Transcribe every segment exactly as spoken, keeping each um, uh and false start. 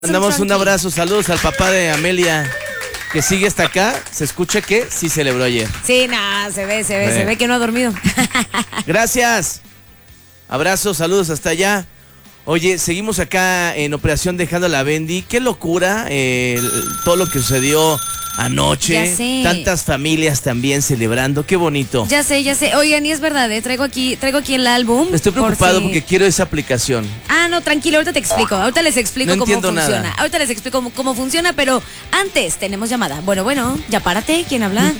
Mandamos un abrazo, saludos al papá de Amelia, que sigue hasta acá. Se escucha que sí celebró ayer. Sí, nada, se ve, se ve, Eh. se ve que no ha dormido. Gracias. Abrazos, saludos hasta allá. Oye, seguimos acá en Operación Dejando a la Bendy. Qué locura eh, todo lo que sucedió anoche. Ya sé. Tantas familias también celebrando. Qué bonito. Ya sé, ya sé. Oigan, y es verdad, ¿eh? traigo aquí, traigo aquí el álbum. Estoy preocupado por si- porque quiero esa aplicación. Ah, no, tranquilo, ahorita te explico. Ahorita les explico No cómo entiendo funciona. nada. Ahorita les explico cómo, cómo funciona, pero antes tenemos llamada. Bueno, bueno, ya párate. ¿Quién habla?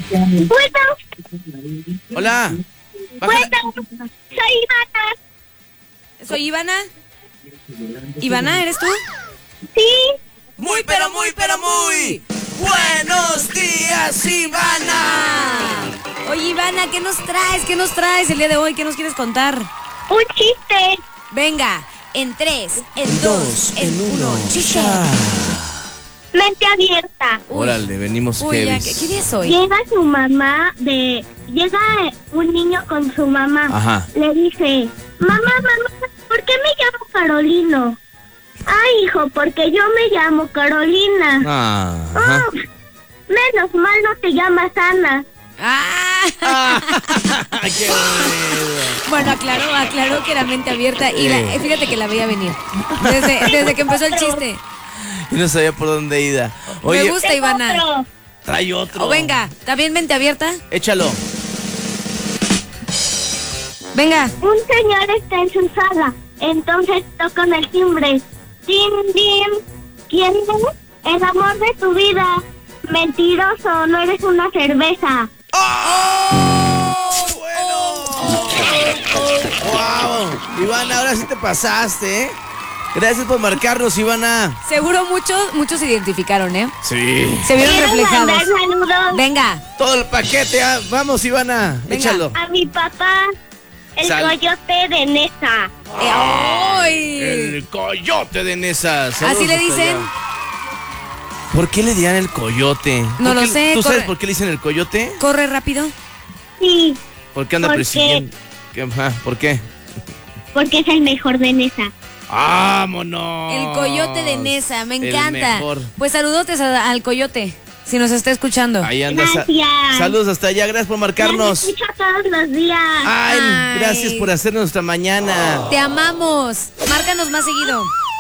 Hola. Bájala. Soy Ivana. Soy Ivana. Ivana, ¿eres tú? Sí, Muy, pero muy, pero muy. Buenos días, Ivana. Oye, Ivana, ¿qué nos traes? ¿Qué nos traes el día de hoy? ¿Qué nos quieres contar? un chiste. Venga, en tres, en dos, en uno, chiste. Mente abierta. Uy. Órale, venimos Uy, ya, heavies. ¿qué, qué día es hoy? Llega su mamá de... Llega un niño con su mamá. Ajá. Le dice, mamá, mamá, ¿por qué me llamo Carolino? Ay, hijo, porque yo me llamo Carolina. Ah, ajá. Oh, menos mal no te llamas Ana. ¡Ah! Qué bueno. Bueno, aclaró, aclaró que era mente abierta y la- eh, fíjate que la veía venir. Desde, desde que empezó el chiste. Y no sabía por dónde ir. Oye, Me gusta, Ivana. Otro. trae otro. O venga, ¿también mente abierta? Échalo. Venga. Un señor está en su sala, entonces tocan el timbre. Dim, dim. ¿Quién es? El amor de tu vida. Mentiroso, no eres una cerveza. ¡Oh! ¡Bueno! ¡Wow! Ivana, ahora sí te pasaste, ¿eh? Gracias por marcarnos, Ivana. Seguro muchos, muchos se identificaron, ¿eh? Sí. Se vieron Quiero reflejados. mandar saludos Venga. Todo el paquete. ah, Vamos, Ivana. Venga. Échalo. a mi papá, el Sal. coyote de Nesa. Eh, ¡ay! El coyote de Nesa. Saludos Así le hasta dicen. allá. ¿Por qué le dirán el coyote? No ¿Por lo qué- sé, ¿Tú sabes corre. por qué le dicen el coyote? Corre rápido. Sí, Porque anda ¿Por qué? persiguiendo. ¿Qué? Ajá, ¿por qué? porque es el mejor de Nesa. ¡Vámonos! El coyote de Nesa, me El encanta. mejor. Pues saludotes a- al coyote, si nos está escuchando. Ahí anda. sa- Gracias. Saludos hasta allá. Gracias por Los marcarnos. escucho todos los días. Ay, Ay. gracias por hacernos nuestra mañana. Te amamos. Márcanos más seguido.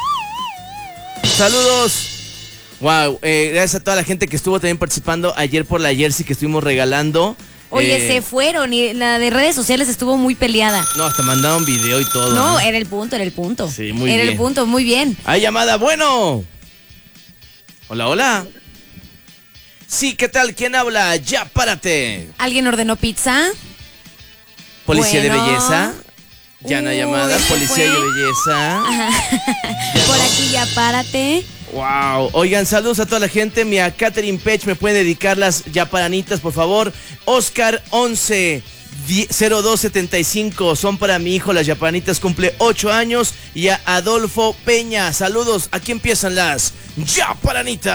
Saludos. Wow, eh, gracias a toda la gente que estuvo también participando ayer por la jersey que estuvimos regalando. Oye, Eh, se fueron y la de redes sociales estuvo muy peleada. No, hasta mandaron video y todo. No, ¿eh? era el punto, era el punto. Sí, muy Era bien. el punto, muy bien. Hay llamada, bueno. Hola, hola. Sí, ¿qué tal? ¿Quién habla? Ya, párate. ¿Alguien ordenó pizza? Policía Bueno. de belleza. Ya no hay Uy, llamada. ¿qué Policía fue? de belleza. Por aquí ya párate. Wow. Oigan, saludos a toda la gente. Mi a Catherine Pech me puede dedicar las yaparanitas, por favor. Oscar once cero dos setenta y cinco son para mi hijo las yaparanitas, cumple ocho años. Y a Adolfo Peña, saludos. Aquí empiezan las yaparanitas.